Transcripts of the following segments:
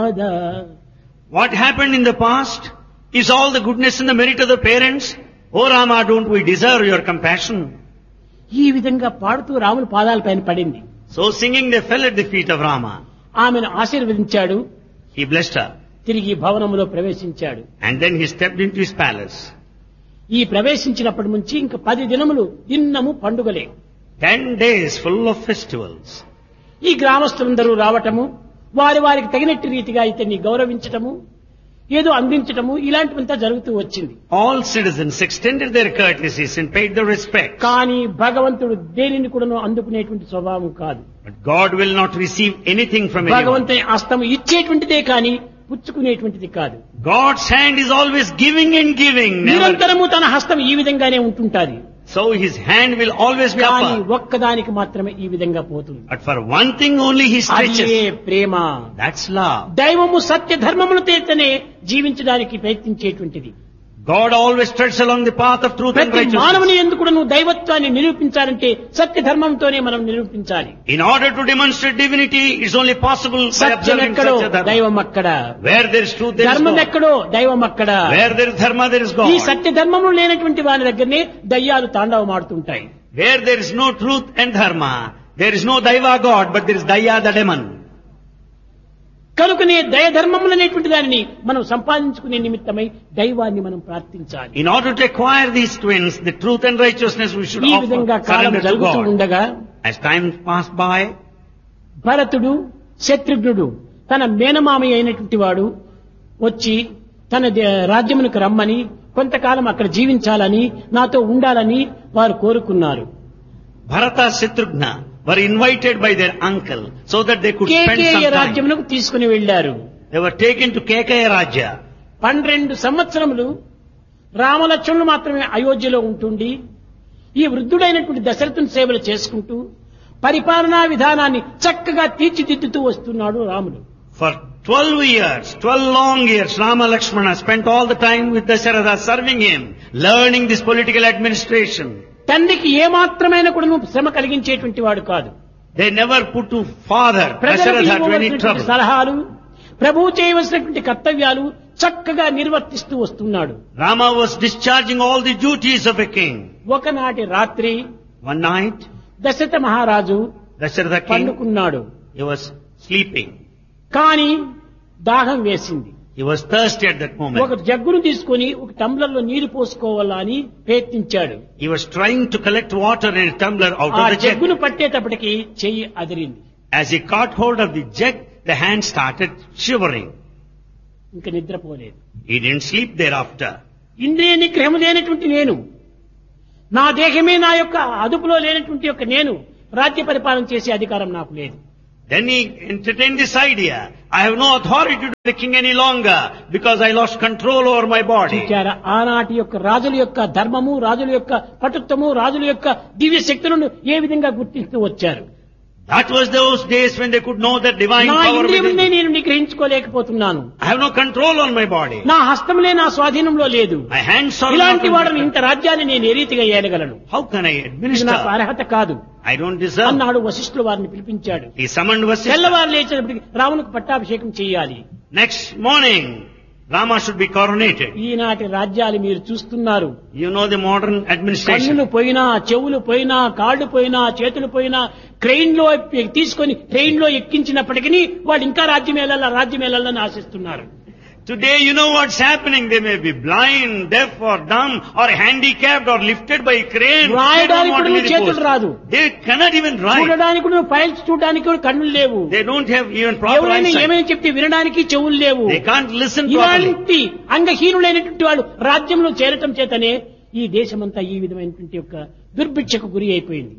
సంపద. What happened in the past is all the goodness and the merit of the parents. Oh Rama, don't we deserve your compassion? ఈ విధంగా పాడుతూ రాముని పాదాలపైన పడింది. So singing, they fell at the feet of Rama. ఆమెను ఆశీర్వదించాడు. He blessed her. తిరిగి భవనములో ప్రవేశించాడు. And then he stepped into his palace. ఈ ప్రవేశించినప్పటి నుంచి ఇంక 10 దినములు దిన్నము పండుగలే. 10 days full of festivals. ఈ గ్రామస్తులందరూ రావటము, వారికి తగినట్టు రీతిగా ఇతన్ని గౌరవించటము, ఏదో అందించటము, ఇలాంటివంతా జరుగుతూ వచ్చింది. All citizens extended their courtesies and paid their respect. కానీ భగవంతుడు దేనిని కూడాను అందుకునేటువంటి స్వభావం కాదు. But God will not receive anything from anyone. భగవంతుని హస్తము ఇచ్చేటువంటిదే కానీ పుచ్చుకునేటువంటిది కాదు. God's hand is always giving and giving. Never. నిరంతరము తన హస్తం ఈ విధంగానే ఉంటుంటాది. So his hand will always be కానీ upper. ఒక్కదానికి మాత్రమే ఈ విధంగా పోతుంది. But for one thing only he stretches. అదే ప్రేమ. That's love. దైవము సత్య ధర్మమును తేతనే జీవించడానికి ప్రయత్నించేటువంటిది. God always treads along the path of truth and ప్రతి righteousness. మానవుని ఎందుకు నువ్వు దైవత్వాన్ని నిరూపించాలంటే సత్య ధర్మంతోనే మనం నిరూపించాలి. In order to demonstrate divinity, it's only possible by Satyam observing ఎక్కడో Satya Dharma. దైవం అక్కడ. Where there is truth, there is ధర్మం God. ఎక్కడో దైవం అక్కడ. Where there is dharma, there is ఈ God. సత్య ధర్మము లేనటువంటి వారి దగ్గరనే దయ్యాలు తాండవమాడుతుంటాయి. Where there is no truth and dharma, there is no daiva God, but there is daya the demon. కనుకనే దయ ధర్మములు అనేటువంటి దానిని మనం సంపాదించుకునే నిమిత్తమై దైవాన్ని మనం ప్రార్థించాలి. In order to acquire these twins, the truth and righteousness, we should ఈ offer విధంగా కాలం surrender to జరుగుతూ God. ఉండగా As time passed by, భరతుడు శత్రుఘ్నుడు తన మేనమామి అయినటువంటి వాడు వచ్చి తన రాజ్యమునకు రమ్మని, కొంతకాలం అక్కడ జీవించాలని, నాతో ఉండాలని వారు కోరుకున్నారు. Bharata Shatrughna were invited by their uncle so that they could spend Kekaya some time. రాజ్యమునకు తీసుకుని వెళ్లారు. They were taken to Kekaya Rajya. 12 సంవత్సరములు రామలక్ష్మణులు మాత్రమే అయోధ్యలో ఉంటుండి ఈ వృద్ధుడైనటువంటి దశరథుని సేవలు చేసుకుంటూ పరిపాలనా విధానాన్ని చక్కగా తీర్చిదిద్దుతూ వస్తున్నాడు రాముడు. For 12 long years, Rama Lakshmana spent all the time with Dasharatha serving him, learning this political administration. తండ్రికి ఏమాత్రమైన కూడా శ్రమ కలిగించేటువంటి వాడు కాదు. They never put to father ప్రజలకు Dasharatha to any ఇవ్వవలసినటువంటి trouble. సలహాలు, ప్రభువు చేయవలసినటువంటి కర్తవ్యాలు చక్కగా నిర్వర్తిస్తూ వస్తున్నాడు. Rama was discharging all the duties of a king. ఒకనాటి రాత్రి One night, దశరథ మహారాజు Dasharatha king, పండుకున్నాడు. he was sleeping. కానీ దాహం వేసింది. He was thirsty at that ఒక moment. జగ్గును తీసుకొని ఒక టంబ్లర్లో నీరు పోసుకోవాలా అని ప్రయత్నించాడు. He was trying to collect water in a tumbler out ఆ of the jug. జగ్గును పట్టేటప్పటికి చెయ్యి అదిరింది. As he caught hold of the jug, the hand started shivering. ఇంక నిద్రపోలేదు. He didn't sleep thereafter. ఇంద్రియ నిగ్రహం లేనటువంటి నేను, నా దేహమే నా యొక్క అదుపులో లేనటువంటి యొక్క నేను రాజ్య పరిపాలన చేసే అధికారం నాకు లేదు. Then he entertained this idea. I have no authority to be the king any longer because I lost control over my body. చూచారా, ఆనాటి యొక్క రాజుల యొక్క ధర్మము, రాజుల యొక్క పటుత్వము, రాజుల యొక్క దివ్య శక్తులను ఏ విధంగా గుర్తిస్తూ వచ్చారు. That was those days when they could know that divine నా power ఇంద్రియమునే within. నేను నిగ్రహించుకోలేకపోతున్నాను. I have no control on my body. నా హస్తములే నా స్వాధీనంలో లేదు. My hands are ఇలాంటి not వాడని in my ఇంత రాజ్యాన్ని నేను ఏ రీతిగా ఏలగలను? How can I ఇది నాకు administer? అర్హత కాదు I don't deserve. అన్నాడు. వశిష్ఠులు వారిని పిలిపించాడు. He summoned Vasishtha. తెల్లవారు లేచేటప్పటికి రామునికి పట్టాభిషేకం చేయాలి. Next morning, Rama should be coronated. ఈనాటి రాజ్యాలు మీరు చూస్తున్నారు. You know the modern administration. కన్నులు పోయినా, చెవులు పోయినా, కాళ్ళు పోయినా, చేతులు పోయినా, ట్రైన్ లో తీసుకొని ట్రైన్ లో ఎక్కించినప్పటికీ వాళ్ళు ఇంకా రాజ్యం వెళ్ళాలని ఆశిస్తున్నారు. Today, you know what's happening. They may be blind, deaf or dumb or handicapped or lifted by a crane. They don't రాయడానికి want to కూడా be చేతులు reposed. రాదు. They cannot even write. చూడడానికి కూడా ఫైల్స్ చూడడానికి కూడా కన్నులు లేవు. They don't have even proper ఎవరైనా eyesight. ఏమైనా చెప్తే వినడానికి చెవులు లేవు. They can't listen properly. ఇలాంటి అంగహీనులైనటువంటి వాళ్ళు రాజ్యంలో చేరటం చేతనే ఈ దేశమంతా ఈ విధమైనటువంటి యొక్క దుర్భిక్షకు గురి అయిపోయింది.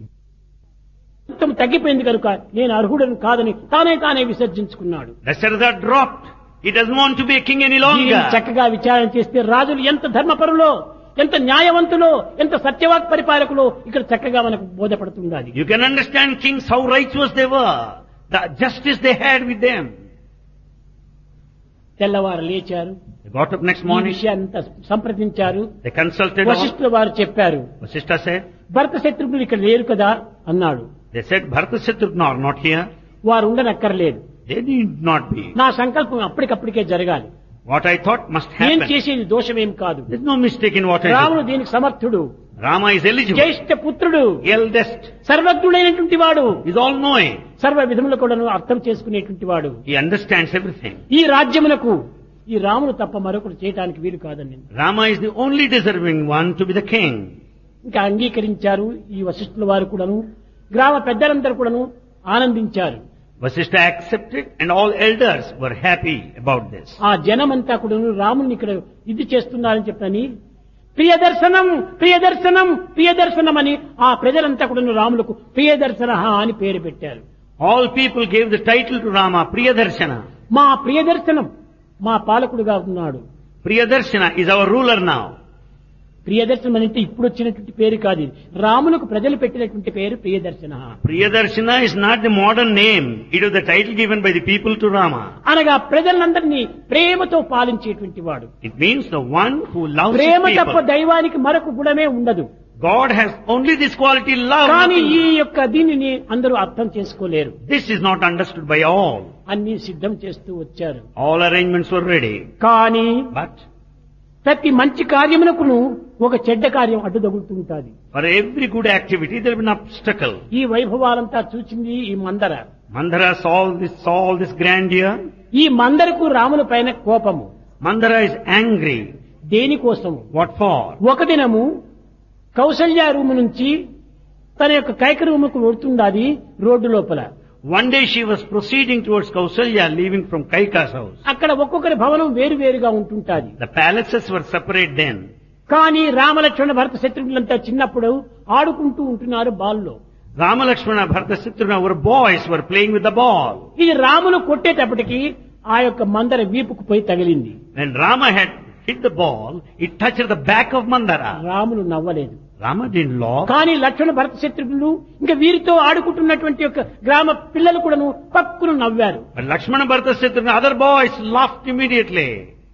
మొత్తం తగ్గిపోయింది కనుక నేను అర్హుడని కాదని తానే విసర్జించుకున్నాడు. Dasharatha dropped. He doesn't want to be a king any దీనిని longer. చక్కగా విచారణ చేస్తే రాజులు ఎంత ధర్మపరులో, ఎంత న్యాయవంతులో, ఎంత సత్యవాక్ పరిపాలకులో ఇక్కడ చక్కగా మనకు బోధపడుతుంది. You can understand kings how righteous they were. The justice they had with them. తెల్లవారు లేచారు. They got up next ఈ morning. విషయాన్ని సంప్రదించారు. They consulted all. వశిష్ఠుల వారు చెప్పారు. Vasishtha said, భరత శత్రుఘ్నులు ఇక్కడ లేరు కదా అన్నాడు. they said, Bharata Shatrughna are not here. వారు ఉండనక్కర్లేదు. They need not be. నా సంకల్పం అప్పటికప్పటికే జరగాలి. What I thought must నేను happen. చేసేది దోషమేం కాదు. There's no mistake in what I రాముడు do. దీనికి సమర్థుడు, Rama is eligible. జ్యేష్ఠ పుత్రుడు, Eldest. సర్వజ్ఞుడైనటువంటి వాడు, He's all knowing. సర్వ విధములు కూడా అర్థం చేసుకునేటువంటి వాడు. He understands everything. ఈ రాజ్యమునకు ఈ రాముడు తప్ప మరొకరు చేయటానికి వీలు కాదండి. Rama is the only deserving one to be the king. ఇంకా అంగీకరించారు ఈ వశిష్ఠుల వారు కూడాను, గ్రామ పెద్దలందరూ కూడాను ఆనందించారు. Vasishtha accepted and all elders were happy about this. ఆ జనమంతా కూడాను రాముని ఇక్కడ ఇది చేస్తున్నారని చెప్పని ప్రియదర్శనం ప్రియదర్శనం ప్రియదర్శనం అని ఆ ప్రజలంతా కూడాను రాములకు ప్రియదర్శన అని పేరు పెట్టారు. All people gave the title to Rama, Priyadarshana. మా ప్రియదర్శనం మా పాలకుడుగా ఉన్నాడు. Priyadarshana is our ruler now. ప్రియదర్శనం అంటే ఇప్పుడు వచ్చినటువంటి పేరు కాదు ఇది. రాములకు ప్రజలు పెట్టినటువంటి పేరు ప్రియదర్శన. Priyadarshana is not the modern name. It was the title given by the people to Rama. అనగా ప్రజలందరినీ ప్రేమతో పాలించేటువంటి వాడు. It means the one who loves his ప్రేమ తప్ప people. దైవానికి మరొక గుణమే ఉండదు. God has only this quality, love. కానీ nothing. ఈ యొక్క దీనిని అందరూ అర్థం చేసుకోలేరు. This is not understood by all. అన్ని సిద్ధం చేస్తూ వచ్చారు. All arrangements were ready. కానీ But ప్రతి మంచి కార్యమునకును ఒక చెడ్డ కార్యం అడ్డు తగులుతుంటాది. for every good activity there will be an obstacle. ఈ వైభవాలంతా చూసింది ఈ మందర. Mandara saw all this grandeur. ఈ మందరకు రాముల పైన కోపము. Mandara is angry. దేనికోసము? What for? ఒక దినము కౌసల్య రూము నుంచి తన యొక్క కైక రూముకు వెళ్తుండాది రోడ్డు లోపల. One day she was proceeding towards Kausalya, leaving from Kaika's house. అక్కడ ఒక్కొక్కరి భవనం వేరు వేరుగా ఉంటుంటాది. The palaces were separate then. కానీ రామలక్ష్మణ భరత శత్రుఘ్నులంతా చిన్నప్పుడు ఆడుకుంటూ ఉంటున్నారు బాల్లో. Rama, Lakshmana, Bharata, Shatrugna were boys, were playing with the ball. ఇది రామును కొట్టేటప్పటికి ఆ యొక్క మందర వీపుకు పోయి తగిలింది. When Rama had hit the ball, it touched the back of Mandara. Ramulu నవ్వలేదు. Rama didn't laugh. కానీ లక్ష్మణ భరత శత్రుఘ్నులు ఇంకా వీరితో ఆడుకుంటున్నటువంటి యొక్క గ్రామ పిల్లలు కూడాను పక్కును నవ్వారు. But Lakshmana, Bharata, Shatrugna, other boys laughed immediately.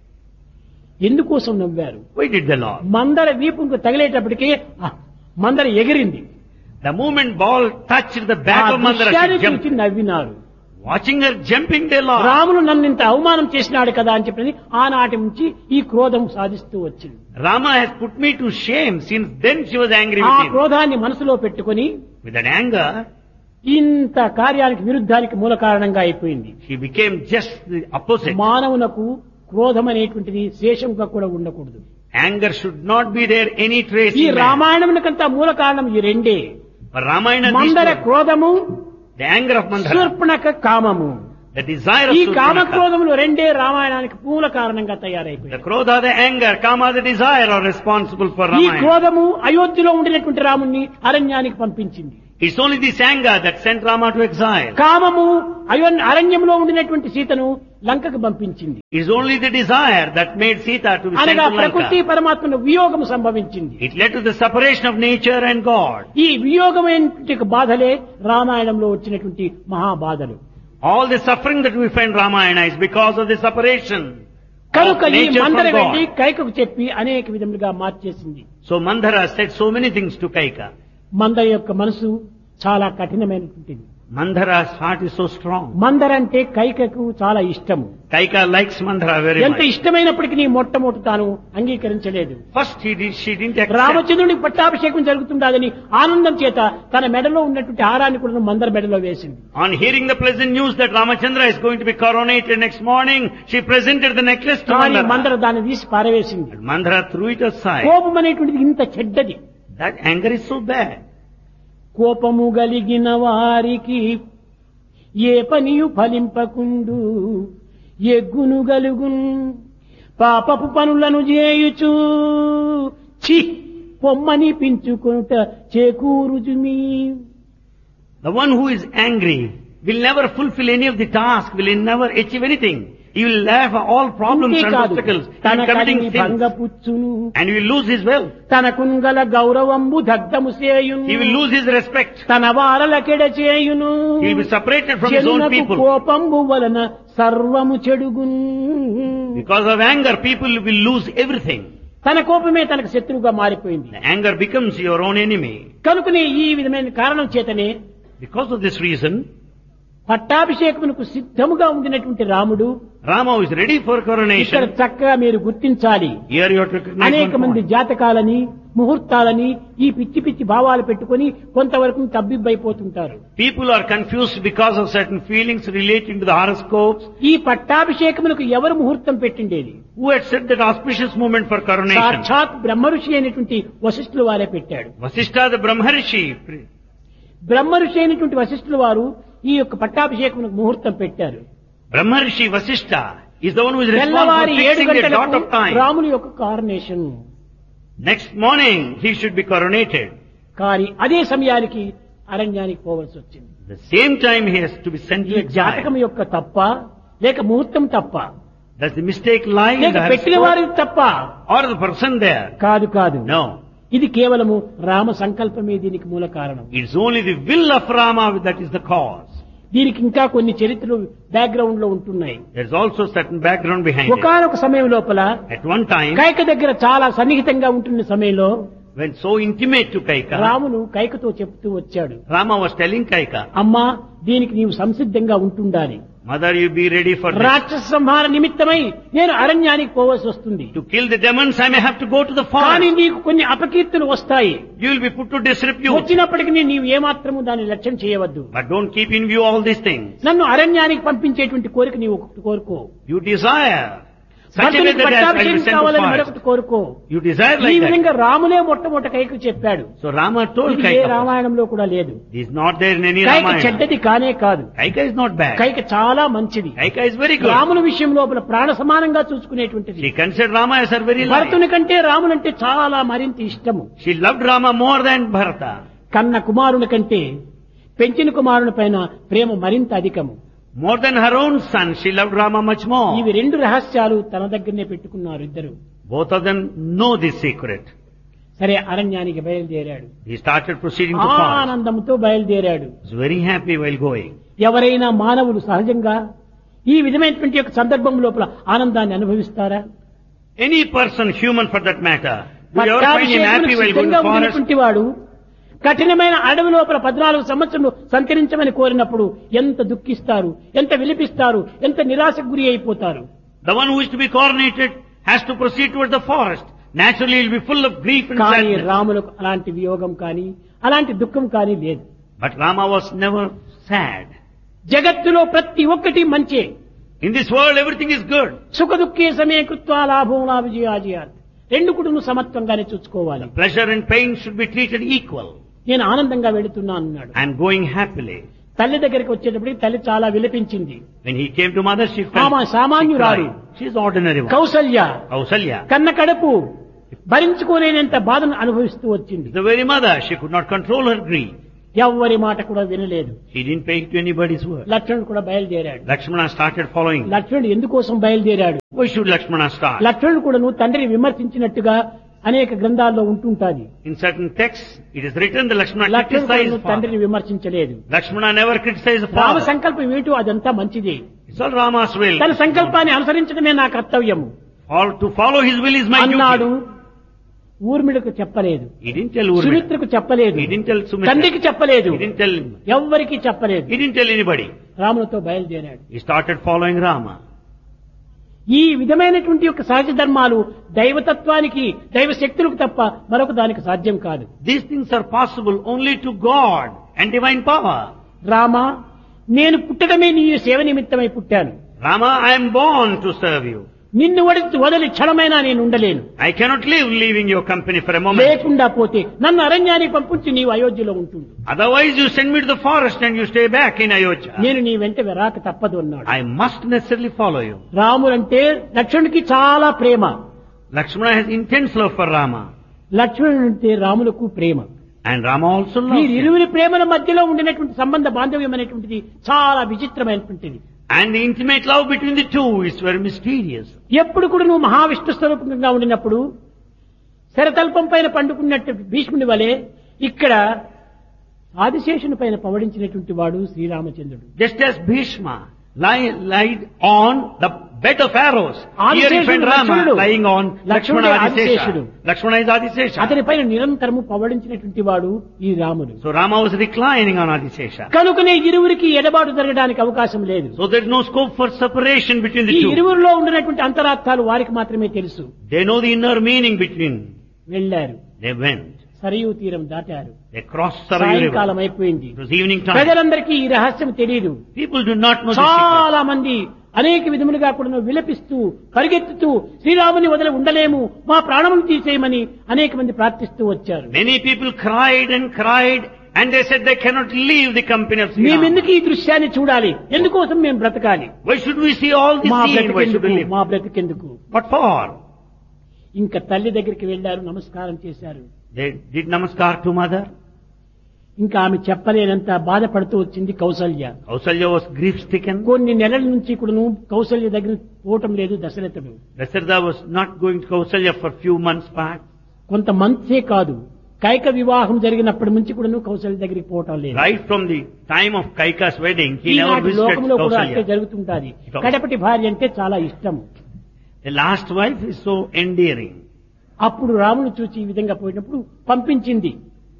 ఎందుకోసం నవ్వారు? Why did they laugh? మందర వీపుకు తగిలేటప్పటికి మందర ఎగిరింది. The moment ball touched the back ఆ of Mandara, దృశ్యాన్ని she jumped. చూసి నవ్వినారు. Watching her jumping, they laughed. Ramulu నన్ను ఇంత అవమానం చేసినాడు కదా అని చెప్పి ఆనాటి నుంచి ఈ క్రోధం సాధిస్తూ వచ్చింది. Rama has put me to shame. Since then she was angry ఆ with him. క్రోధాన్ని మనసులో పెట్టుకొని With that anger, ఇంత కార్యానికి విరుద్ధానికి మూల కారణంగా అయిపోయింది. she became just the opposite. మానవునకు క్రోధం అనేటువంటిది శేషంగా కూడా ఉండకూడదు. Anger should not be there any trace ఈ in man. రామాయణమునకంతా మూల కారణం ఈ రెండే. For Ramayana, మందర క్రోధము, the anger of Mandara, Shurpanakha కామము. the desire of ఈ కామ Surpanakha, క్రోధములు రెండే రామాయణానికి మూల కారణంగా the తయారైపోయాయి. krodha, the anger, kama, the desire are responsible for ఈ Ramayana. క్రోధము అయోధ్యలో ఉండినటువంటి రాముణ్ణి అరణ్యానికి పంపించింది. It's only this anger that sent Rama to exile. కామము అరణ్యంలో ఉండినటువంటి సీతను లంకకు పంపించింది. It's only the desire that made Sita to be sent అనగా to ప్రకృతి Lanka. పరమాత్మను వియోగము సంభవించింది. It led to the separation of nature and God. ఈ వియోగమైనటువంటి బాధలే రామాయణంలో వచ్చినటువంటి మహాబాధలు. All the suffering that we find in Ramayana is because of the separation of కనుక ఈ nature మందర from వెళ్ళి God. కైకకు చెప్పి అనేక విధములుగా మార్చేసింది. So Mandara said so many things to Kaika. మందర యొక్క మనసు చాలా కఠినమైనటువంటిది. Mandara's heart is so strong. మందర అంటే కైకకు చాలా ఇష్టము. Kaika likes Mandara very ఎంత much. ఇష్టమైనప్పటికీ మొట్టమొదటి తాను అంగీకరించలేదు. First she didn't accept. రామచంద్రునికి పట్టాభిషేకం జరుగుతుండదని ఆనందం చేత తన మెడలో ఉన్నటువంటి హారాన్ని కూడా మందర మెడలో వేసింది. On hearing the pleasant news that Ramachandra is going to be coronated next morning, she presented the necklace to కానీ మందర Mandara. దాన్ని తీసి పారవేసింది. But Mandara threw it aside. కోపం అనేటువంటిది ఇంత చెడ్డది. That anger is so bad. కోపము గలిగిన వారికి ఏ పనియు ఫలింపకుండు, ఎగ్గును గలుగున్ పాపపు పనులను చేయుచు చి పొమ్మని పించుకుంట చేకూరుజుమి. The one who is angry will never fulfill any of the task, will never achieve anything. He will have all problems and అంతేకాదు, obstacles. He తన will committing Kalimi sins. భంగపుచ్చును, And he will lose his wealth. తన కుంగల గౌరవంబు దగ్ధము చేయును, He will lose his respect. తన వారలకెడ చేయును, He will be separated from his own జనునకు people. కోపంబు వలన సర్వము చెడుగున్. Because of anger, people will lose everything. తన కోపమే తనకు శత్రువుగా మారిపోయింది. The anger becomes your own enemy. కనుకనే ఈ విధమైన కారణం చేతనే Because of this reason, పట్టాభిషేకమునకు సిద్ధముగా ఉండినటువంటి రాముడు Rama is ready for ఇక్కడ coronation. చక్కగా మీరు గుర్తించాలి. Here you have to recognize అనేక one మంది point. జాతకాలని ముహూర్తాలని ఈ పిచ్చి పిచ్చి భావాలు పెట్టుకొని కొంతవరకు తబ్బిబ్బైపోతుంటారు. People are confused because of certain feelings relating to the horoscopes. ఈ పట్టాభిషేకమునకు ఎవరు ముహూర్తం పెట్టిండేది? Who had set that auspicious moment for coronation? సాక్షాత్ బ్రహ్మఋషి అయినటువంటి వశిష్ఠుల వారే పెట్టాడు. Vasishtha the Brahmarishi. బ్రహ్మఋషి అయినటువంటి వశిష్ఠుల వారు ఈ యొక్క పట్టాభిషేకమునకు ముహూర్తం పెట్టారు. Brahmarishi Vasishtha is the one who is responsible తెల్లవారి for 7 fixing the dot గంటలకు of time. రాముని యొక్క కారణేషన్. Next morning he should be coronated. కానీ అదే సమయానికి అరణ్యానికి పోవలసి వచ్చింది. The same time he has to be sent to ఈ జాతకం exile. యొక్క తప్ప లేక ముహూర్తం తప్ప Does the mistake lie in లేక the పెట్టిన horoscope వారికి తప్ప or the person there? కాదు కాదు. No. ఇది కేవలము రామ సంకల్పమే దీనికి మూల కారణం. It's only the will of Rama that is the cause. దీనికి ఇంకా కొన్ని చరిత్రలు బ్యాక్గ్రౌండ్ లో ఉంటున్నాయి. There's also certain background behind it. ఒకానొక సమయం లోపల At one time, కైక దగ్గర చాలా సన్నిహితంగా ఉంటున్న సమయంలో when so intimate to Kaika, రామును కైకతో చెప్తూ వచ్చాడు, Rama was telling Kaika, అమ్మా దీనికి నీవు సంసిద్ధంగా ఉంటుండాలి. Mother, you be ready for this. రాక్షస సంహార నిమిత్తమై నేను అరణ్యానికి పోవలసి వస్తుంది. To kill the demons, I may have to go to the కానీ forest. నీకు కొన్ని అపకీర్తులు వస్తాయి. You will be put to disrepute. వచ్చినప్పటికీ నీవు ఏమాత్రము దాన్ని లక్ష్యం చేయవద్దు. But don't keep in view all these things. నన్ను అరణ్యానికి పంపించేటువంటి కోరిక నీవు ఒకటి కోరుకో. You desire such a way భర్తనికి that I will పట్టాభిషేకం be sent to కావాలని forest. మరొకటి కోరుకో. You desire ఈ like that. విధంగా రామునే మొట్టమొదట కైకు చెప్పాడు. So Rama told ఇది ఏ Kaika, రామాయణంలో కూడా లేదు. this is not there in any Kaika Ramayana. చెడ్డది కానే కాదు. Kaika is not bad. Kaika చాలా మంచిది. Kaika is very good. రాముని విషయం లోపల ప్రాణ సమానంగా చూసుకునేటువంటిది. She considered Rama as her very life. భరతుని కంటే రామునంటే చాలా మరింత ఇష్టము. She loved Rama more than Bharata. కన్న కుమారుని కంటే పెంచిన కుమారుని పైన ప్రేమ మరింత అధికము. More than her own son, she loved Rama much more. ఇవి రెండు రహస్యాలు తన దగ్గరనే పెట్టుకున్నారు ఇద్దరు. Both of them know this secret. సరే అరణ్యానికి బయలుదేరాడు. He started proceeding to forest. ఆనందంతో బయలుదేరాడు. He was very happy while going. ఎవరైనా మానవులు సహజంగా ఈ విధమైనటువంటి యొక్క సందర్భం లోపల ఆనందాన్ని అనుభవిస్తారా? Any person, human for that matter, do you ever find him happy while going to the forest? వాడు కఠినమైన అడవి లోపల 14 సంవత్సరాలు సంచరించమని కోరినప్పుడు ఎంత దుఃఖిస్తారు, ఎంత విలిపిస్తారు, ఎంత నిరాశకు గురి అయిపోతారు. The one who is to be coronated has to proceed towards the forest. Naturally, he will be full of grief and కానీ sadness. రాములకు అలాంటి వియోగం కానీ అలాంటి దుఃఖం కానీ లేదు. But Rama was never sad. జగత్తులో ప్రతి ఒక్కటి మంచే. In this world, everything is good. సుఖ దుఃఖే సమయ కృత్వా లాభం నా విజయాజయాత్. రెండు కుటుంబం సమత్వంగానే చూసుకోవాలి. Pleasure and pain should be treated equal. నేను ఆనందంగా వెళుతున్నాను అన్నాడు. I am going happily. తల్లి దగ్గరికి వచ్చేటప్పటికి తల్లి చాలా విలపించింది. When he came to mother, she ఆమె felt సామాన్యురాలు. she is ordinary one. Kaushalya Kausalya. కన్న కడుపు భరించుకోలేనంత బాధను అనుభవిస్తూ వచ్చింది. The very mother, she could not control her grief. ఎవ్వరి మాట కూడా వినలేదు. She didn't pay to anybody's word. లక్ష్మణుడు కూడా బయలుదేరాడు. Lakshmana started following. లక్ష్మణుడు ఎందుకోసం బయలుదేరాడు? Why should Lakshmana start? లక్ష్మణుడు కూడా నువ్వు తండ్రిని విమర్శించినట్టుగా అనేక గ్రంథాల్లో ఉంటుంటాది. In certain texts, it is written that Lakshmana లక్ష్మణుడు కూడా criticized నువ్వు father. తండ్రిని విమర్శించలేదు. Lakshmana never criticized the Rama father. సంకల్పం ఏమిటో అదంతా మంచిదే. It's all Rama's will. తన సంకల్పాన్ని అనుసరించడమే నా కర్తవ్యము To follow his will is my అన్నాడు. duty. ఊర్మిళకు చెప్పలేదు, He didn't tell Urmila. సుమిత్రకు చెప్పలేదు, He didn't tell Sumitra. తండ్రికి చెప్పలేదు, He didn't tell him. ఎవ్వరికి చెప్పలేదు. He didn't tell anybody. రామునితో బయలుదేరాడు. He started following Rama. ఈ విధమైనటువంటి యొక్క సహజ ధర్మాలు దైవతత్వానికి దైవ శక్తులకు తప్ప మరొక దానికి సాధ్యం కాదు. These things are possible only to God and divine power. Rama నేను పుట్టడమే నీ సేవ నిమిత్తమై పుట్టాను. Rama, I am born to serve you. నిన్ను వదిలి క్షణమైనా నేను ఉండలేను. I cannot live leaving your company for a moment. లేకుండా పోతే నన్ను అరణ్యానికి పంపించి నీవు అయోధ్యలో ఉంటుంది. Otherwise you send me to the forest and you stay back in Ayodhya. నేను నీ వెంట రాక తప్పదు అన్నాడు. I must necessarily follow you. రాముడంటే లక్ష్మణుడికి చాలా ప్రేమ. Lakshmana has intense love for Rama. లక్ష్మణుడంటే రాములకు Prema. And Rama also loves ఈ him. ఇరువురి ప్రేమల మధ్యలో ఉండినటువంటి సంబంధ బాంధవ్యం అనేటువంటిది చాలా విచిత్రమైనటువంటిది. And the intimate love between the two is very mysterious. ఎప్పుడు కూడా నువ్వు మహావిష్ణు స్వరూపంగా ఉండినప్పుడు శరతల్పం పైన పండుకున్నట్టు భీష్ముని వలె ఇక్కడ ఆదిశేషుని పైన పవడించినటువంటి వాడు శ్రీరామచంద్రుడు. Just as Bhishma lied on the bed of arrows. Here you find Rama lying on Lakshmana Adisesha. Lakshmana is Adisesha. అతని పైన నిరంతరము పవడించినటువంటి వాడు ఈ రాముడు. So Rama was reclining on Adisesha. కనుకనే ఇరువురికి ఎడబాటు జరగడానికి అవకాశం లేదు. So there is no scope for separation between the ఈ two. ఇరువురిలో ఉండినటువంటి అంతరార్థాలు వారికి మాత్రమే తెలుసు. They know the inner meaning between. వెళ్ళారు. They went. సరయూ తీరం దాటారు. They crossed Sarayu River. సాయంకాలం అయిపోయింది. It was evening time. ప్రజలందరికీ ఈ రహస్యం తెలియదు. People do not know this secret. చాలా మంది అనేక విధములుగా కూడా విలపిస్తూ పరిగెత్తుతూ శ్రీరాముని వదిలి ఉండలేము, మా ప్రాణములు తీసేయమని అనేక మంది ప్రార్థిస్తూ వచ్చారు. Many people cried and cried and they said they cannot leave the company of Sri Rama. మేమెందుకు ఈ దృశ్యాన్ని చూడాలి, ఎందుకోసం మేము బ్రతకాలి, Why should we see all this మా scene? Why should we live? మా బ్రతికెందుకు. What for? ఇంకా తల్లి దగ్గరికి వెళ్లారు, నమస్కారం చేశారు. They did namaskar to mother. ఇంకా ఆమె చెప్పలేనంత బాధపడుతూ వచ్చింది Kaushalya. Kausalya was grief stricken. కొన్ని నెలల నుంచి కూడాను కౌసల్య దగ్గర పోవటం లేదు దశరథుడు. Dasharatha was not going to Kausalya for few months back. కొంత మంత్సే కాదు, కైక వివాహం జరిగినప్పటి నుంచి కూడాను కౌసల్య దగ్గరికి పోవటం లేదు. Right from the time of Kaika's wedding, he never ఈనాటి visited లోకంలో కూడా అట్లే Kausalya. జరుగుతుంటాది. కడపటి భార్య అంటే చాలా ఇష్టం. The last wife is so endearing. అప్పుడు రాముడు చూచి ఈ విధంగా పోయినప్పుడు పంపించింది,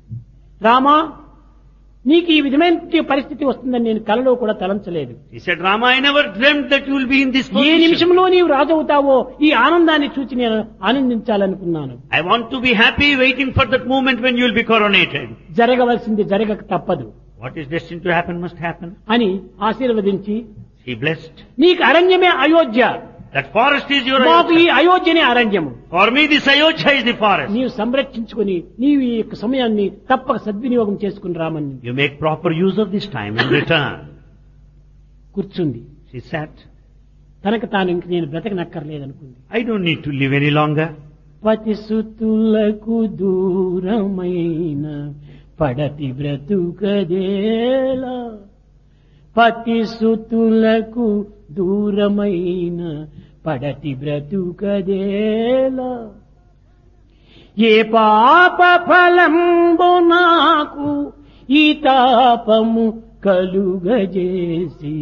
రామా నీకు ఈ విధమైన పరిస్థితి వస్తుందని నేను కలలో కూడా తలంచలేదు. He said, Rama, I never dreamt that you will be in this A position. నిమిషంలో నీవు రాజవుతావో ఈ ఆనందాన్ని చూచి నేను ఆనందించాలనుకున్నాను. I want to be happy waiting for that moment when you will be coronated. జరగవలసింది జరగక తప్పదు What is destined to happen must happen. అని ఆశీర్వదించి, He blessed. నీకు అరణ్యమే Ayodhya, That forest is your మాకు ఈ Ayodhya. అయోధ్యనే అరణ్యము, For me this Ayodhya is the forest. నీవు సంరక్షించుకుని నీవు ఈ యొక్క సమయాన్ని తప్పక సద్వినియోగం చేసుకుని రామని You make proper use of this time in return. కూర్చుంది. She sat. తనకు తాను ఇంక నేను బ్రతకనక్కర్లేదనుకుంది. I don't need to live any longer. పతిసుతులకు దూరమైన పడతి బ్రతుకదేలా, పతిసుతులకు దూరమైన పడతి బ్రతుకదేలా, ఏ పాప ఫలంబు నాకు ఈ తాపము కలుగజేసి,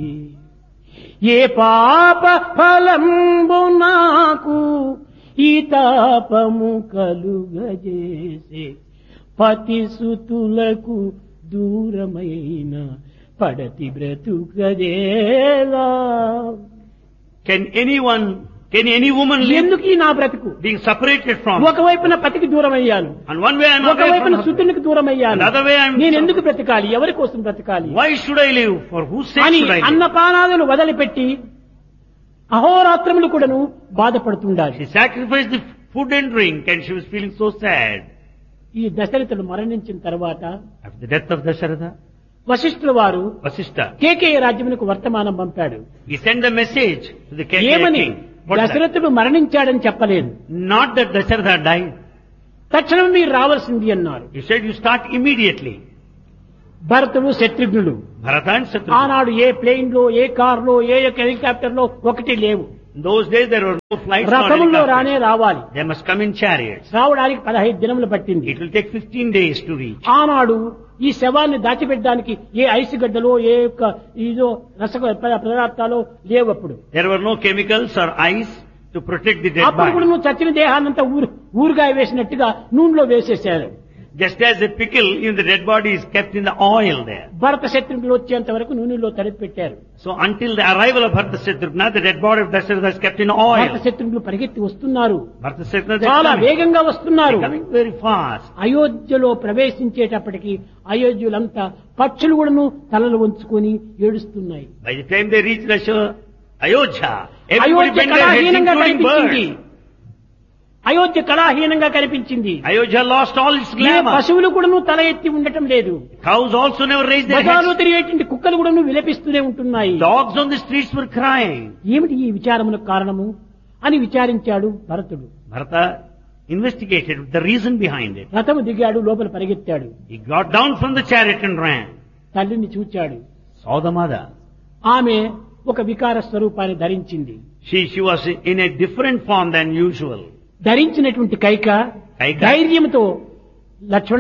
ఏ పాప ఫలంబు నాకు ఈ తాపము కలుగజేసి, పతిసుతులకు దూరమైన పడతి బ్రతుకదేలా. Can any woman live ఎందుకు ఈ నా బ్రతుకు? being separated from? ఒకవైపున పతికి దూరం అయ్యాను, On one way I am away ఒకవైపున from her. సుతునికి దూరం అయ్యాను. Another way I am- నేను ఎందుకు బ్రతకాలి, ఎవరి కోసం బ్రతకాలి Why should I live? For whose sake అని should I live? అన్నపానాదులు వదిలిపెట్టి అహోరాత్రములు కూడాను బాధపడుతుండాలి. She sacrificed the food and drink and she was feeling so sad. ఈ దశరథుడు మరణించిన తర్వాత After the death of Dasharatha, వశిష్ఠుల వారు Vasishtha, కేకేయ రాజ్యమునకు వర్తమానం పంపాడు. he sent a message to the king. ఏమని? What's that? దశరథుడు మరణించాడని చెప్పలేదు. Not that Dasharatha died. తక్షణం మీరు రావాల్సింది అన్నారు. He said you start immediately. భరతుడు శత్రుఘ్నుడు Bharata and Shatrugna. ఆనాడు ఏ ప్లేన్ లో ఏ కార్ లో ఏ హెలికాప్టర్ లో ఒకటి లేవు. In those days there were no flights nor రథముల్లో రానే helicopters. రావాలి. They must come in chariots. రావడానికి 15 దినములు పట్టింది. It will take 15 days to reach. ఆనాడు ఈ శవాన్ని దాచిపెట్టడానికి ఏ ఐస్ గడ్డలో ఏ యొక్క ఇదో పదార్థాలు లేవు. అప్పుడు There were no chemicals or ice to protect the dead అప్పుడు కూడా body. నువ్వు చచ్చిన దేహాన్నంతా ఊరుగాయ వేసినట్టుగా నూనెలో వేసేశారు. Just as a pickle, even the dead body is kept in the oil there. భరత శత్రుఘ్నులు వచ్చేంత వరకు నూనెలో తడిపి పెట్టారు. So until the arrival of Bharata Shatrugna, the dead body of Dasharatha is kept in oil. భరత శత్రుఘ్నులు పరిగెత్తి వస్తున్నారు, Bharata Shatrugna, they చాలా are coming. వేగంగా వస్తున్నారు. They're coming very fast. అయోధ్యలో ప్రవేశించేటప్పటికి అయోధ్యులంతా పక్షులు కూడాను తలలు వంచుకొని ఏడుస్తున్నాయి. By the time they reach Ayodhya, everybody Ayodhya bent their heads, కళాహీనంగా including కనిపించింది. birds. అయోధ్య కళాహీనంగా కనిపించింది. Ayodhya lost all its ఏ glamour. పశువులు కూడాను తల ఎత్తి ఉండటం లేదు. Cows also never raised their బజార్లో heads. తిరిగేటువంటి కుక్కలు కూడాను విలపిస్తూనే ఉంటున్నాయి. Dogs on the streets were crying. ఏమిటి ఈ విచారమునకు కారణము అని విచారించాడు భరతుడు. Bharata investigated the reason behind it. రథము దిగాడు, లోపల పరిగెత్తాడు. He got down from the chariot and ran. తల్లిని చూచాడు. Saw the mother. ఆమె ఒక వికార స్వరూపాన్ని ధరించింది. She was in a different form than usual. ధరించినటువంటి కైక ధైర్యంతో, లక్ష్మణ,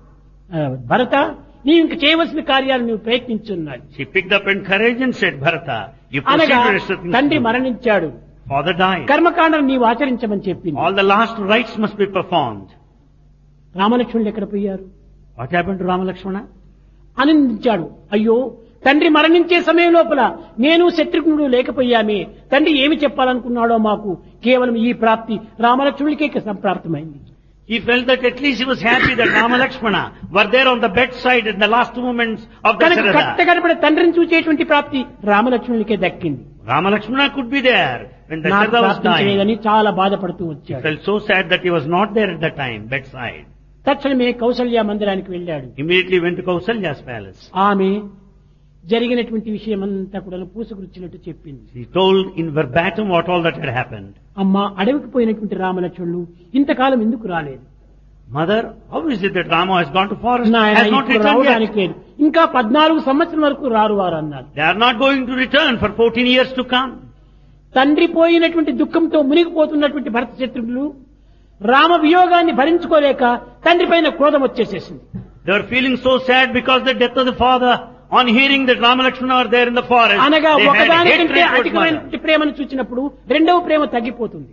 భరత, నీవు ఇంక చేయవలసిన కార్యాలు నువ్వు ప్రయత్నించున్నాడు She picked up in courage and said, Bharata, you అనగా proceed to rest of things. తండ్రి మరణించాడు. Father died. కర్మకాండను నీవు ఆచరించమని చెప్పింది. All the last rites must be performed. రామలక్ష్మణులు ఎక్కడ పోయారు? What happened to Rama Lakshmana? ఆనందించాడు. అయ్యో, తండ్రి మరణించే సమయం లోపల నేను శత్రుఘ్నుడు లేకపోయామే, తండ్రి ఏమి చెప్పాలనుకున్నాడో మాకు కేవలం ఈ ప్రాప్తి రామలక్ష్మణులకే సంప్రాప్తమైంది. He felt that at least he was happy that Rama Lakshmana were there on the bedside in the last moments of the కనుక Sarada. కట్టగడపడే తండ్రిని చూచేటువంటి ప్రాప్తి రామలక్ష్మణులకే దక్కింది. Rama Lakshmana could be there when the నాకు Sarada was dying. ప్రాప్తించలేదని చాలా బాధపడుతూ He వచ్చాడు. felt so sad that he was not there at that time, bedside. తక్షణమే కౌసల్య మందిరానికి వెళ్ళాడు. Immediately went to Kausalya's palace. ఆమె జరిగినటువంటి విషయం అంతా కూడా పూసగుచ్చినట్టు చెప్పింది. He told in verbatim what all that had happened. అమ్మ, అడవికి పోయినటువంటి రామలక్ష్మణులు ఇంతకాలం ఎందుకు రాలేదు? Mother, how is it that Rama has gone to forest? నాయన, Has not ఇప్పుడు returned రావడానికి yet. లేదు, ఇంకా 14 సంవత్సరం వరకు రారు వారు అన్నారు. They are not going to return for 14 years to come. తండ్రి పోయినటువంటి దుఃఖంతో మునిగిపోతున్నటువంటి భరత శత్రుఘ్నులు రామ వియోగాన్ని భరించుకోలేక తండ్రి పైన క్రోధం వచ్చేసేసింది. They were feeling so sad because the death of the father. On hearing that Rama Lakshmana are there in the forest, అనగా they had ఒకదానికంటే hatred towards mother. అధికమైనటువంటి ప్రేమను చూచినప్పుడు రెండవ ప్రేమ తగ్గిపోతుంది.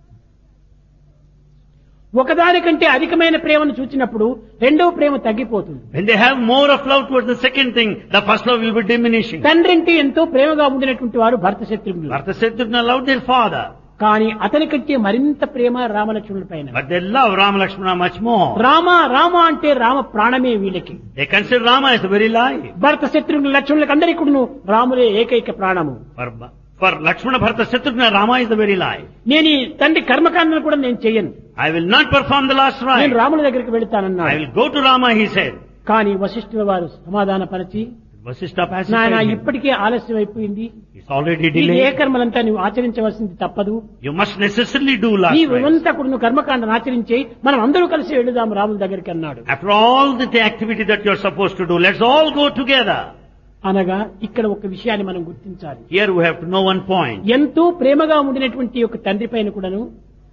ఒకదానికంటే అధికమైన ప్రేమను చూచినప్పుడు రెండవ ప్రేమ తగ్గిపోతుంది. When they have more of love towards the second thing, the first love will be diminishing. తండ్రి అంటే ఎంతో ప్రేమగా ఉండినటువంటి వారు భరత శత్రుఘ్నులు. Bharata Shatrugna loved their father, కానీ అతని కంటే మరింత ప్రేమ రామలక్ష్మణుల పైన. but they love Rama Lakshmana much more. Rama Rama అంటే రామ ప్రాణమే వీళ్ళకి. They consider Rama as the very life. భరత శత్రుఘ్నుల లక్ష్మణులకు అందరికీ కూడా రాములే ఏకైక ప్రాణము. For Lakshmana, Bharata, Shatrugna, Rama is the very life. నేను ఈ తండ్రి కర్మకాండను కూడా నేను చెయ్యను, I will not perform the last నేను rite. రాముల దగ్గరికి I వెళతానన్నాడు. will go to Rama, he said. కానీ వశిష్ఠుల వారు సమాధానపరిచి, Vasishtha నాయన pacified him. ఇప్పటికే ఆలస్యం అయిపోయింది, It's already ఈ ఏ delayed. కర్మలంతా నువ్వు ఆచరించవలసింది తప్పదు, You must necessarily do last ఈ rite. ఇవంతా కూడా నువ్వు కర్మకాండను ఆచరించి మనం అందరూ కలిసి వెళదాం రాముల దగ్గరికి అన్నాడు. After all the activity that you're supposed to do, let's all go together. అనగా ఇక్కడ ఒక విషయాన్ని మనం గుర్తించాలి. Here we have to know one point. ఎంతో ప్రేమగా ఉండినటువంటి ఒక తండ్రి పైన కూడాను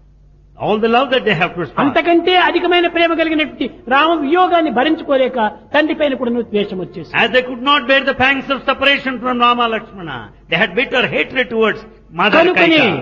All the love that they have to respond. అంతకంటే అధికమైన ప్రేమ కలిగినటువంటి రామ వియోగాన్ని భరించుకోలేక తండ్రి పైన కూడాను ద్వేషం వచ్చేసి, As they could not bear the pangs of separation from Rama Lakshmana, they had bitter hatred towards Mother కనుకనే Kaika.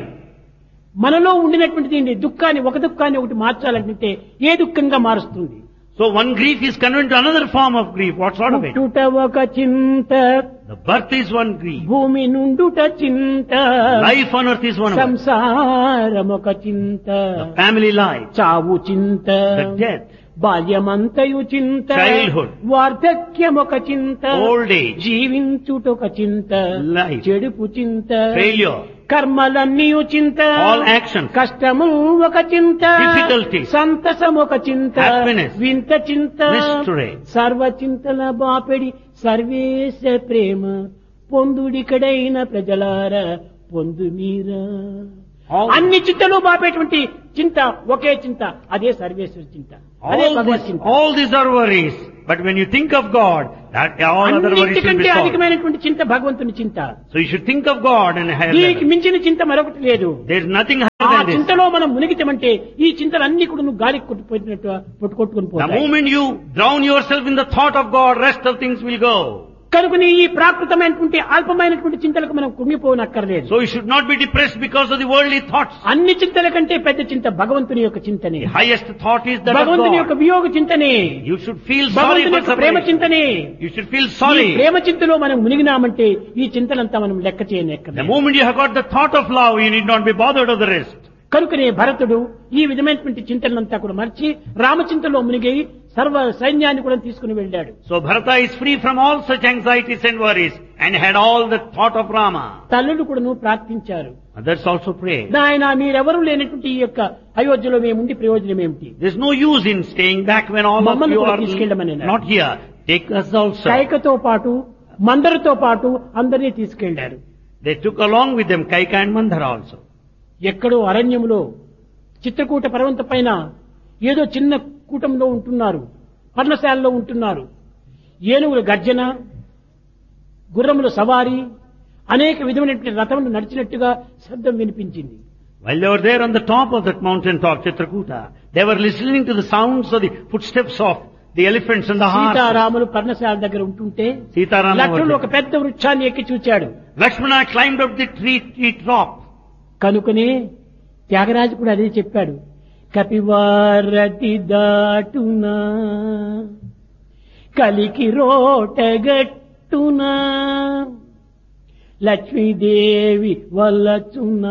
మనలో ఉండినటువంటి దీన్ని దుఃఖాన్ని ఒక దుఃఖాన్ని ఒకటి మార్చాలంటే ఏ దుఃఖంగా మారుస్తుంది? So one grief is converted to another form of grief. What sort of it? పుట్టుట ఒక చింత, The birth is one grief. భూమి నుండుట చింత, Life on earth is one of it. సంసారం ఒక చింత, The family life, చావు చింత, the death, బాల్యమంతయు చింత, Childhood. వార్ధక్యం ఒక చింత, old age, జీవించుటొక చింత, Life. చెడుపు చింత, failure, కర్మలన్నీ చింత, all actions, కష్టము ఒక చింత, Difficulties. సంతసం ఒక చింత, Happiness. వింత చింత, Mystery. సర్వ చింతల బాపెడి సర్వేశ ప్రేమ పొందుడికడైన ప్రజలార పొందు మీరా. all, అన్ని చింతలు బాపేటువంటి చింత ఒకే చింత, అదే సర్వేశ్వర చింత, అదే భగవత్ చింత. all these are worries. But when you think of God, that all other worries will be అన్నిటికంటే solved. అధికమైనటువంటి చింత భగవంతుని చింత. So you should think of God and a higher దీనికి level. మించిన చింత మరొకటి లేదు. There is nothing ఆ higher than this. చింతలో మనం మునిగితమంటే ఈ చింతలన్నీ కూడా నువ్వు గాలికి కొట్టుకుపోయినట్టు కొట్టుకొని The పోతాయి. moment you drown yourself in the thought of God, rest of things will go. కనుకని ఈ ప్రాకృతమైనటువంటి అల్పమైనటువంటి చింతలకు మనం కుంగిపోనక్కర్లేదు. So you should not be depressed because of the worldly thoughts. అన్ని చింతల కంటే పెద్ద చింత భగవంతుని యొక్క చింతనే, The highest thought is that of భగవంతుని యొక్క God. వియోగ చింతనే, You should feel sorry భగవంతుని for యొక్క ప్రేమ separation. చింతనే. You should feel ఈ sorry. ప్రేమ చింతలో మనం మునిగినామంటే ఈ చింతలంతా మనం లెక్క The చేయనక్కర్లేదు. moment you have got the thought of love, you need not be bothered of the rest. కనుకనే భరతుడు ఈ విధమైనటువంటి చింతనంతా కూడా మర్చి రామచింతలో మునిగి సర్వ సైన్యాన్ని కూడా తీసుకుని వెళ్ళాడు. So Bharata is free from all such anxieties and worries and had all the thought of Rama. తల్లులు కూడాను ప్రార్థించారు, Others also prayed. నాయన మీరెవరూ లేనటువంటి ఈ యొక్క అయోధ్యలో మేముండి ప్రయోజనం ఏమిటి? There's no use in staying back when all of మమ్మల్ని you కూడా are తీసుకెళ్ళమని not here. Take us also. కైకతో పాటు మందరితో పాటు అందరినీ తీసుకెళ్లారు. They took along with them Kaika and Mandara also. ఎక్కడో అరణ్యములో చిత్రకూట పర్వత పైన ఏదో చిన్న కూటంలో ఉంటున్నారు, పర్ణశాలలో ఉంటున్నారు. ఏనుగుల గర్జన, గుర్రముల సవారీ, అనేక విధమైనటువంటి రథములు నడిచినట్టుగా శబ్దం వినిపించింది. While they were there on the top of that mountain top, Chitrakuta, they were listening to the sounds of the footsteps of the elephants and the horses. సీతారాములు పర్ణశాల దగ్గర ఉంటుంటే Sitaram లక్ష్మణుడు was ఒక పెద్ద వృక్షాన్ని ఎక్కి చూచాడు. Lakshmana climbed up the tree top. కనుకనే త్యాగరాజు కూడా అదే చెప్పాడు. కపివారతి దాటునా కలికి రోటగట్టునా లక్ష్మీదేవి వల్లచునా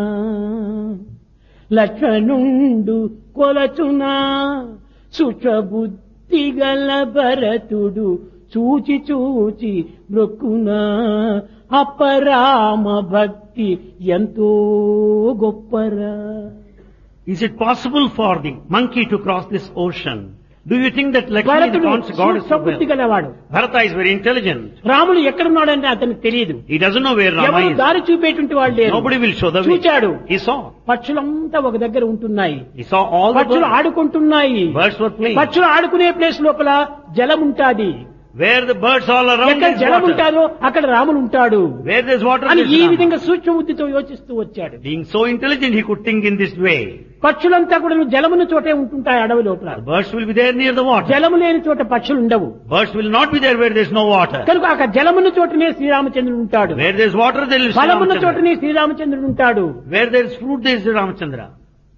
లక్ష్మణుండు కొలచునా సుచబుద్ధి గల భరతుడు చూచి చూచి మృక్కునా అపరామ భక్తి ఎంతో గొప్పరా. Is it possible for the monkey to cross this ocean? Do you think that Lakshmi, the భరతుడు god, is so సుచబుద్ధి well? గలవాడు. Bharata is very intelligent. రాముడు ఎక్కడున్నాడంటే అతనికి తెలియదు. He doesn't know where Rama ఎవరు is. దారి చూపేటువంటి వాళ్ళు లేరు. Nobody will show the way. చూచాడు. He saw. పక్షులంతా ఒక దగ్గర ఉంటున్నాయి. He saw all the పక్షులు birds. ఆడుకుంటున్నాయి. Birds were playing. పక్షులు ఆడుకునే ప్లేస్ లోపల జలం ఉంటాది. Where the birds all around ఎక్కడ is జలం water. ఉంటారో అక్కడ రాముడు ఉంటాడు Where there's water, అని there's ఈ Rama. విధంగా సూక్ష్మ బుద్ధితో యోచిస్తూ వచ్చాడు. Being so intelligent, he could think in this way. పక్షులంతా కూడా జలమున చోటే ఉంటుంటాయి అడవి లోపల. The birds will be there near the water. జలము లేని చోట పక్షులు ఉండవు. Birds will not be there where there's no water. కనుక అక్కడ జలమున్న చోటనే శ్రీరామచంద్రుడు ఉంటాడు. Where there's water, there will be ఫలమున్న Ramachandra. చోటనే శ్రీరామచంద్రుడు ఉంటాడు. Where there's fruit, there is Ramachandra.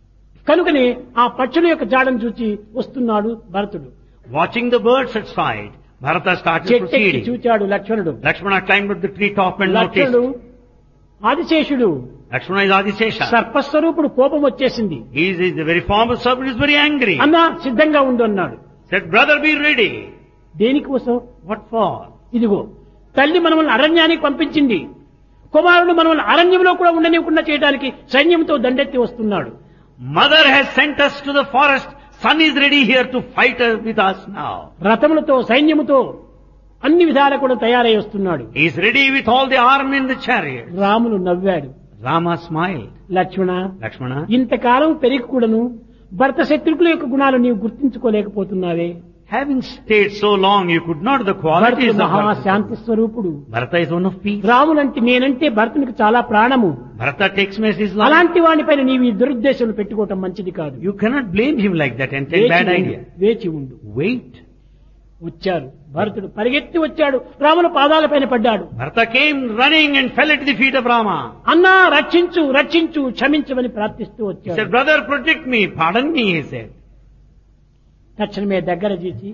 కనుకనే ఆ పక్షుల యొక్క జాడను చూచి వస్తున్నాడు భరతుడు. Watching the birds at sight, Bharata started చెట్టెక్కి proceeding. చూచాడు లక్ష్మణుడు. Lakshmana climbed up the tree top and లక్ష్మణుడు noticed. ఆదిశేషుడు Lakshmana is Adisesha. సర్పస్వరూపుడు, కోపం వచ్చేసింది. He is the very form of serpent, is very angry. అన్నా సిద్ధంగా ఉండు అన్నాడు. Said, brother, be ready. దేనికోసం? What for? ఇదిగో తల్లి మనల్ని అరణ్యానికి పంపించింది. కుమారుడు మనల్ని అరణ్యంలో కూడా ఉండనివ్వకుండా చేయడానికి సైన్యంతో దండెత్తి వస్తున్నాడు. Mother has sent us to the forest. Son is ready here to fight with us now. రథములతో సైన్యముతో అన్ని విధాలా కూడా తయారై వస్తున్నాడు. He is ready with all the army in the chariot. Ramulu నవ్వాడు. Rama smiled. లక్ష్మణ, Lakshmana, ఇంతకాలం పెరిగి కూడాను భర్త శత్రుకుల యొక్క గుణాలు నీవు గుర్తించుకోలేకపోతున్నావే. having stayed so long, you could not the భరతుడు qualities of మహా Bharata. శాంతి స్వరూపుడు. Bharata is one of peace. రాములంటే నేనంటే భరతునికి చాలా ప్రాణము. Bharata takes me as his life. అలాంటి వానిపైన నీవు ఈ దురుద్దేశం పెట్టుకోవటం మంచిది కాదు. You cannot blame him like that and take bad idea. వేచి ఉండు. Wait. వచ్చారు. భరతుడు పరిగెత్తి వచ్చాడు. రాముల పాదాలపైన పడ్డాడు. Bharata came running and fell at the feet of Rama. అన్నా రక్షించు రక్షించు క్షమించమని ప్రార్థిస్తూ He వచ్చాడు. said, brother, protect me, pardon me, he said. తక్షణమే దగ్గర చేసి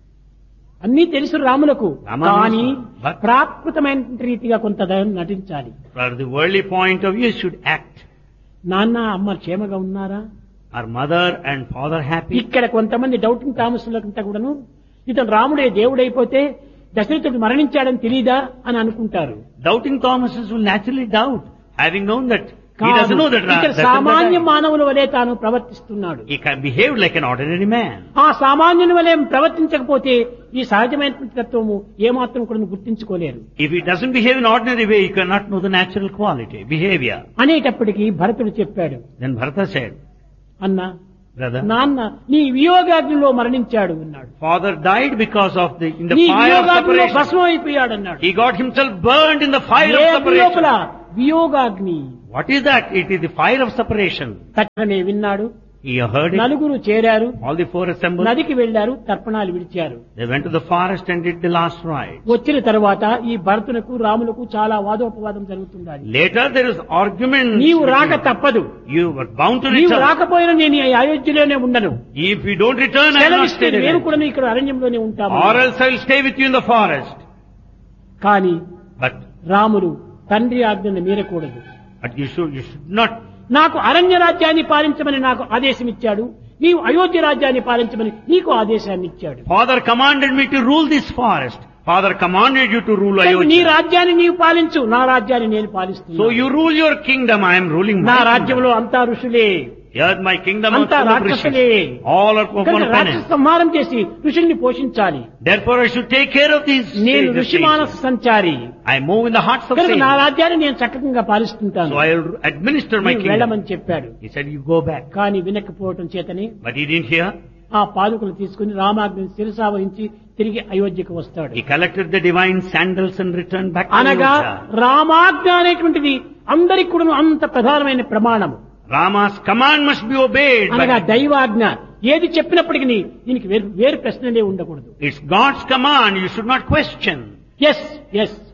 అన్నీ తెలుసు రాములకు, రామ కానీ but- ప్రాకృతమైన రీతిగా కొంత నటించాలి. For the worldly point of view, you should act. నాన్న అమ్మ క్షేమగా ఉన్నారా? Are mother and father happy? ఇక్కడ కొంతమంది డౌటింగ్ థామస్లంతా కూడాను ఇతను రాముడే దేవుడైపోతే దశరథుడు మరణించాడని తెలీదా అని అనుకుంటారు. Doubting Thomases will naturally doubt, having known that he కాదు. doesn't know that ఇక్కడ Dasharatha సామాన్య died. మానవుల వలె తాను ప్రవర్తిస్తున్నాడు. He can behave like an ordinary man. ఆ సామాన్యుని వలె ప్రవర్తించకపోతే ఈ సహజమైనటువంటి తత్వము ఏమాత్రం కూడా గుర్తించుకోలేరు. If he doesn't behave in ordinary way, you cannot know the natural quality, behavior. అనేటప్పటికీ భరతుడు చెప్పాడు, Then Bharata said, అన్నా brother, నాన్న నీ వియోగాగ్నిలో మరణించాడు అన్నాడు. father died because of in the నీ fire of వియోగాగ్నిలో separation. భస్మం అయిపోయాడు అన్నాడు. He got himself burned in the fire A of అగ్ని లోపల? separation. వియోగాగ్ని. What is that? It is the fire of separation. తక్షణమే విన్నాడు. He heard it. నలుగురు చేరారు. All the four assembled. నదికి వెళ్లారు. తర్పణాలు విడిచారు. They went to the forest and did the last rite. వచ్చిన తర్వాత ఈ భరతునకు రాములకు చాలా వాదోపవాదం జరుగుతుంది. Later there is argument. నీవు రాక తప్పదు. You were bound to నీవు return. రాకపోయినా నేను ఈ అయోధ్యలోనే ఉండను. If you don't return, I will not సెలవిస్తే stay నేను there. కూడా ఇక్కడ అరణ్యంలోనే ఉంటాము. Or else I will stay with you in the forest. కానీ But రాముడు తండ్రి ఆజ్ఞను మీరకూడదు. you should not. నాకు అరణ్య రాజ్యాన్ని పాలించమని నాకు ఆదేశం ఇచ్చాడు. నీవు అయోధ్య రాజ్యాన్ని పాలించమని నీకు ఆదేశాన్ని ఇచ్చాడు. Father commanded me to rule this forest. Father commanded you to rule నీ Ayodhya. రాజ్యాన్ని నీవు పాలించు, నా రాజ్యాన్ని నేను పాలిస్తున్నాను. So you rule your kingdom, I am ruling నా my kingdom. రాజ్యంలో అంతా ఋషులే, Here my kingdom is అంతా full of రాక్షసులే. rishis. All are కనుక upon రాక్షస penance. సంహారం చేసి ఋషుల్ని పోషించాలి. Therefore I should take care of these నేను sages. ఋషి మానస సంచారి I move in the hearts of కనుక నా sages. రాజ్యాన్ని నేను చక్కగా పాలిస్తుంటాను. So I will administer my నీవు kingdom. వెళ్ళమని చెప్పాడు. He said, you go back. కానీ వినకపోవటం చేతనే But he didn't hear. ఆ పాదుకలు తీసుకుని రామాజ్ఞని శిరసావహించి తిరిగి అయోధ్యకు వస్తాడు. He collected the divine sandals and returned back to అనగా Ayodhya. రామాజ్ఞ అనేటువంటిది అందరికి కూడా అంత ప్రధానమైన ప్రమాణము. Rama's command must be obeyed. అనగా But దైవాజ్ఞ ఏది చెప్పినప్పటికీ దీనికి వేరు ప్రశ్నలే ఉండకూడదు. it's God's command. You should not question. Yes yes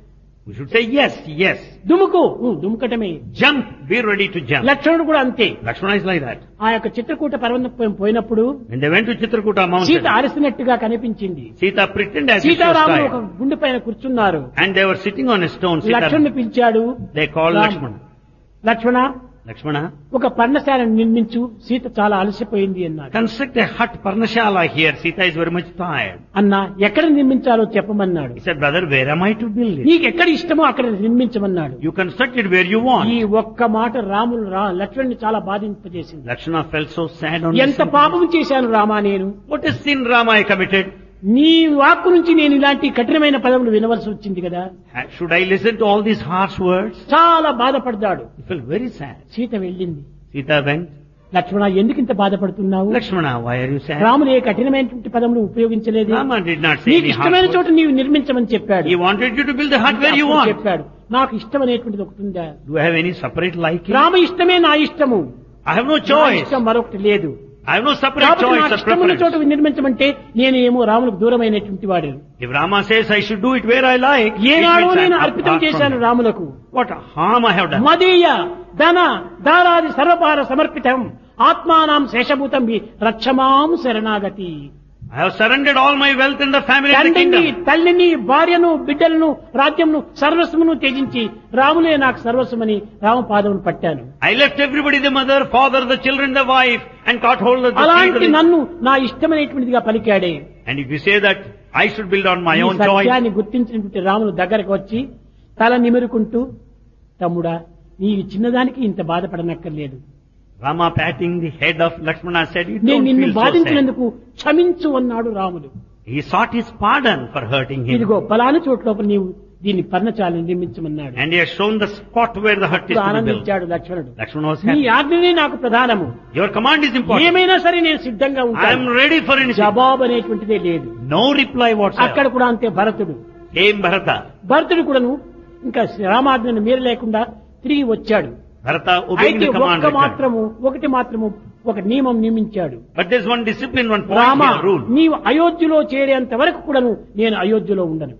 We should say yes, yes. దుముకు దుముకటమే. Jump, be ready to jump. లక్ష్మణుడు కూడా అంతే. Lakshmana is like that. ఆ యొక్క చిత్రకూట పర్వతం పోయినప్పుడు When they went to Chitrakuta Sita mountain, అలసినట్టుగా కనిపించింది. Sita pretended as if she was సీతారాములు ఒక tired. గుండె పైన కూర్చున్నారు. And they were sitting on a stone. Sita, లక్ష్మణుని పిలిచాడు. they called Ram. Lakshmana. Lakshmana, Lakshmana, ఒక పర్ణశాలను నిర్మించు, సీత చాలా అలసిపోయింది అన్నాడు. construct a hut, Parnashala here. Sita is very much tired. అన్నా, ఎక్కడ నిర్మించాలో చెప్పమన్నాడు. He said, brother, where am I to build it? నీకు ఎక్కడ ఇష్టమో అక్కడ నిర్మించమన్నాడు. You construct it where you want. ఈ ఒక్క మాట రాములు లక్ష్మణుని చాలా బాధింపజేసింది. Lakshmana felt so sad on ఎంత this. పాపం చేశాను రామా నేను. What a sin, Rama, I committed. నీ వాక్కు నుంచి నేను ఇలాంటి కఠినమైన పదములు వినవలసి వచ్చింది కదా. Should I listen to all these harsh words? చాలా బాధపడ్డాడు. He felt very sad. Sita వెళ్ళింది. Sita went. లక్ష్మణ, ఎందుకు ఇంత బాధపడుతున్నావు? Lakshmana, why are you sad? రాముడు ఏ కఠినమైనటువంటి పదములు ఉపయోగించలేదు. Rama did not say నీకు any harsh ఇష్టమైన words. చోట నీవు నిర్మించమని చెప్పాడు. He wanted you to build the hut where you అప్పుడు want. చెప్పాడు, నాకు ఇష్టం అనేటువంటిది ఒకటి ఉందా? Do I have any separate liking? Rama ఇష్టమే నా ఇష్టము. I have no నా choice. ఇష్టం మరొకటి లేదు. I have no separate కాబట్టి choice నాకు or ఇష్టమైన చోట preference. నిర్మించమంటే నేను ఏమో రాములకు దూరమైనటువంటి వాడు. If Rama says I should do it where I like, it ఏనాడో means నేను I'm అర్పితం apart చేశాను from it. రాములకు. What harm I have done? మదీయ ధన దారాది సర్వపార సమర్పితం ఆత్మానాం శేషభూతం రక్షమాం శరణాగతి. I have surrendered all my wealth and the family and the తండ్రిని, kingdom. తల్లిని, భార్యను, బిడ్డలను, రాజ్యంను, సర్వస్వమును త్యజించి రాములే నాకు సర్వస్వమని రామపాదమును పట్టాను. I left everybody, the mother, father, the children, the wife, and caught hold of the అలాంటి feet. నన్ను నా ఇష్టమైనటువంటిదిగా పలికాడే. And if you say that I should build on my ఈ own choice, సత్యాన్ని గుర్తించినటువంటి రాములు దగ్గరకు వచ్చి తల నిమురుకుంటూ, తమ్ముడా, నీ చిన్నదానికి ఇంత బాధపడనక్కర్లేదు. Rama patting the head of Lakshmana said, you నేను don't నిన్ను feel so sad. బాధించినందుకు క్షమించు అన్నాడు రాముడు. He sought his pardon for hurting him. ఇదిగో పలాని చోట్ల నీవు దీన్ని పర్ణశాలను నిర్మించమన్నాడు. And he has shown the spot where the hut is to be built. ఆనందించాడు లక్ష్మణుడు. Lakshmana was నీ happy. ఆజ్ఞనే నాకు ప్రధానము. Your command is important. ఏమైనా సరే నేను సిద్ధంగా I am ఉంటాను. ready for anything. జవాబు అనేటువంటిదే లేదు. No reply అక్కడ whatsoever. కూడా అంతే భరతుడు. Came Bharata. భరతుడు కూడాను ఇంకా రామాజ్ఞను మీరలేకుండా తిరిగి వచ్చాడు. Bharata obeying అయితే the command. ఒకటి మాత్రము ఒక నియమం నియమించాడు. But there's one discipline, one point Rama, here, rule. నీవు అయోధ్యలో చేరేంత వరకు కూడాను నేను అయోధ్యలో ఉండను.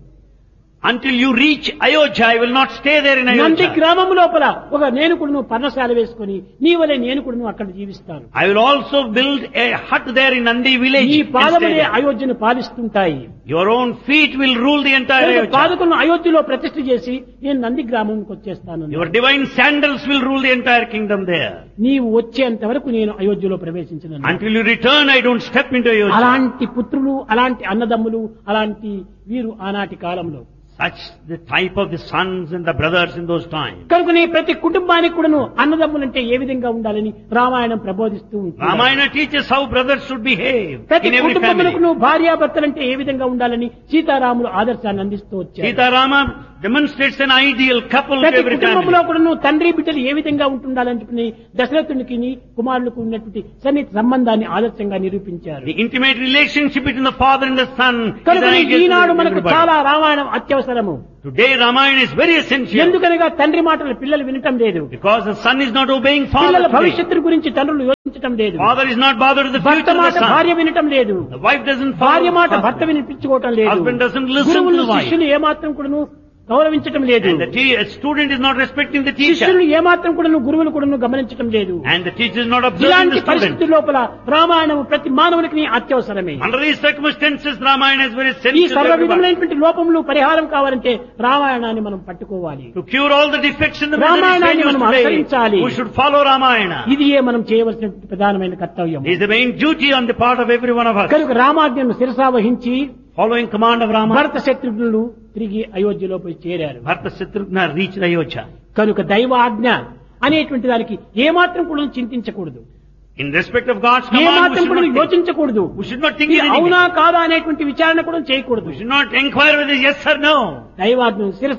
Until you reach Ayodhya, I will not stay there in Nandi Ayodhya. గ్రామం లోపల ఒక నేను కూడా పర్ణశాల వేసుకుని నీ వలె నేను కూడా అక్కడ జీవిస్తాను. I will also build a hut there in Nandi village. నీ and stay పాదములే there. అయోధ్యను పాలిస్తుంటాయి. Your own feet will rule the entire Ayodhya. పాదకులను అయోధ్యలో ప్రతిష్ఠ చేసి నేను నంది గ్రామంకి వచ్చేస్తాను. Your divine sandals will rule the entire kingdom there. నీవు వచ్చేంత వరకు నేను అయోధ్యలో ప్రవేశించను. Until you return, I don't step into Ayodhya. అలాంటి పుత్రులు, అలాంటి అన్నదమ్ములు, అలాంటి వీరు ఆనాటి కాలంలో. Such the type of the sons and the brothers in those times. కనుకనే ప్రతి కుటుంబానికి కూడాను అన్నదమ్ములంటే ఏ విధంగా ఉండాలని రామాయణం ప్రబోధిస్తూ ఉంటుంది. Ramayana teaches how brothers should behave ప్రతి in every family. కుటుంబములకు భార్యాభర్తలంటే ఏ విధంగా ఉండాలని సీతారాములు ఆదర్శాన్ని అందిస్తూ వచ్చారు. Sita Rama demonstrates an ideal couple to ప్రతి every కుటుంబంలో family. కూడాను తండ్రి బిడ్డలు ఏ విధంగా ఉంటుండాలని దశరథునికి కుమారులకు ఉన్నటువంటి సన్నిహిత సంబంధాన్ని ఆదర్శంగా నిరూపించారు. The intimate relationship between the father and the son is an కనుక ideal ఈనాడు to మనకు everybody. చాలా Ramayanam అత్యవసరము. Today Ramayana is very essential ఎందుకనగా తండ్రి మాటలు పిల్లలు వినటం లేదు. because the son is not obeying పిల్లల father today. భవిష్యత్తు గురించి తండ్రులు యోచించటం లేదు. Father is not bothered with the భర్త future of మాట the son. భార్య వినటం లేదు. The wife doesn't భార్య follow మాట husband. భర్త వినిపించుకోవటం లేదు. Husband doesn't listen to గురువులు the wife. శిష్యులు ఏమాత్రం కూడాను గౌరవించటం లేదు. And the student is not respecting the teacher. శిష్యులు ఏమాత్రం కూడాను గురువులు కూడాను గమనించటం లేదు. And the teacher is not observing ఇలాంటి the student. పరిస్థితి లోపల రామాయణం ప్రతి మానవునికి అత్యవసరమే. Under these circumstances, Ramayana is very ఈ essential to సర్వ everybody. విధములైనటువంటి లోపములు పరిహారం కావాలంటే రామాయణాన్ని మనం పట్టుకోవాలి. To cure all the defects in the రామాయణాన్ని message మనం today, అనుసరించాలి. we should follow Ramayana. ఇది మనం చేయవలసిన ప్రధానమైన కర్తవ్యం. It is the main duty on the part of every one of us. కనుక రామాజ్ఞను శిరసా వహించి Following command of Rama, భరత శత్రుఘ్నులు తిరిగి అయోధ్యలో పోయి చేరారు. Bharata Shatrugna reached Ayodhya. కనుక దైవాజ్ఞ అనేటువంటి దానికి ఏమాత్రం కూడా చింతించకూడదు. In respect of God's command, we ఏమాత్రం should కూడా not think. యోచించకూడదు. We should not think ఇది anything. అవునా కాదా అనేటువంటి విచారణ కూడా చేయకూడదు. We should not inquire whether yes or no. Daivagna శిరస